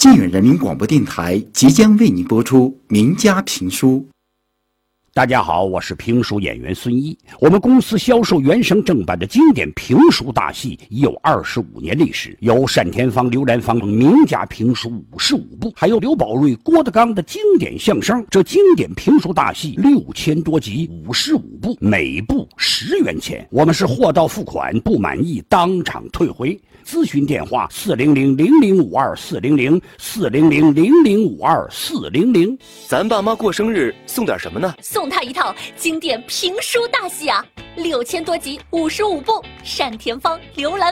靖远人民广播电台即将为您播出名家评书。 大家好，我是评书演员孙一。我们公司销售原声正版的经典评书大戏已有25年历史，有单田芳、刘兰芳等名家评书55部，还有刘宝瑞、郭德纲的经典相声。这经典评书大戏6000多集，55部，每部10元钱。我们是货到付款，不满意当场退回。咨询电话400-0052-400，400-0052-400。 咱爸妈过生日送点什么呢？ 送他一套经典评书大戏啊，6000多集，55部，单田芳、刘兰